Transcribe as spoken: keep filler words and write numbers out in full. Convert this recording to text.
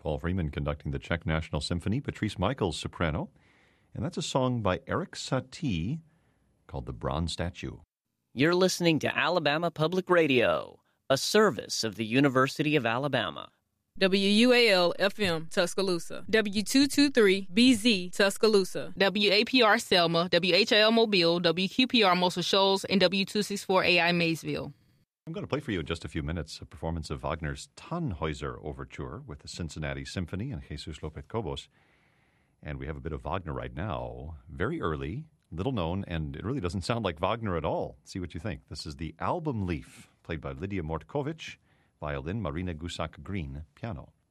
Paul Freeman conducting the Czech National Symphony, Patrice Michaels, soprano. And that's a song by Eric Satie called The Bronze Statue. You're listening to Alabama Public Radio, a service of the University of Alabama. W U A L F M Tuscaloosa, W two twenty-three B Z Tuscaloosa, W A P R Selma, W H L Mobile, W Q P R Muscle Shoals, and W two sixty-four A I Maysville. I'm going to play for you in just a few minutes a performance of Wagner's Tannhäuser Overture with the Cincinnati Symphony and Jesus Lopez-Cobos. And we have a bit of Wagner right now, very early, little known, and it really doesn't sound like Wagner at all. See what you think. This is the Album Leaf, played by Lydia Mortkovich, violin, Marina Gusak-Green, piano.